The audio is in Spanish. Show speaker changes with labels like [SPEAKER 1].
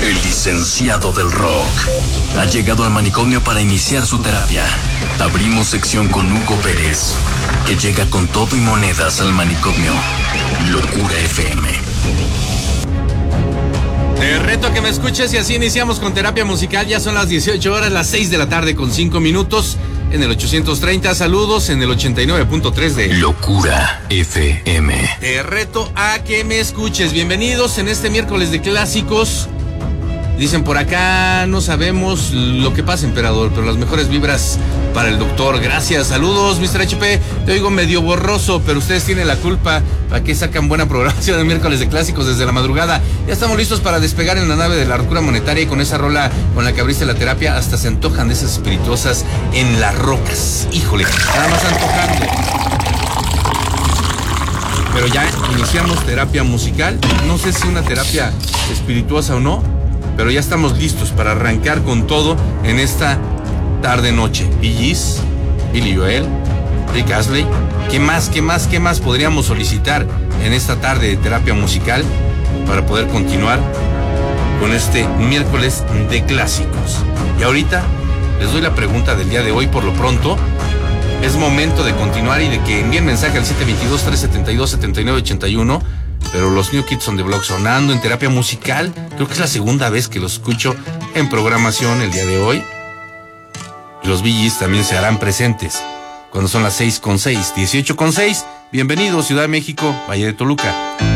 [SPEAKER 1] El licenciado del rock ha llegado al manicomio para iniciar su terapia. Abrimos sección con Hugo Pérez, que llega con todo y monedas al manicomio. Locura FM.
[SPEAKER 2] Te reto a que me escuches y así iniciamos con terapia musical. Ya son las 18 horas, las 6 de la tarde con 5 minutos. En el 830, saludos en el 89.3 de
[SPEAKER 1] Locura FM.
[SPEAKER 2] Te reto a que me escuches. Bienvenidos en este miércoles de clásicos. Dicen por acá, no sabemos lo que pasa, emperador, pero las mejores vibras para el doctor. Gracias, saludos, Mr. HP. Te oigo medio borroso, pero ustedes tienen la culpa. ¿Para qué sacan buena programación de miércoles de clásicos desde la madrugada? Ya estamos listos para despegar en la nave de la locura monetaria, y con esa rola con la que abriste la terapia, hasta se antojan de esas espirituosas en las rocas. Híjole, nada más antojando. Pero ya iniciamos terapia musical. No sé si una terapia espirituosa o no, pero ya estamos listos para arrancar con todo en esta tarde-noche. Bee Gees, Billy Joel, Rick Astley. ¿Qué más podríamos solicitar en esta tarde de terapia musical para poder continuar con este miércoles de clásicos? Y ahorita les doy la pregunta del día de hoy. Por lo pronto, es momento de continuar y de que envíen mensaje al 722-372-7981. Pero los New Kids on the Block sonando en terapia musical. Creo que es la segunda vez que los escucho en programación el día de hoy. Y los Bee Gees también se harán presentes cuando son las 6:06, 18:06. Bienvenidos, Ciudad de México, Valle de Toluca.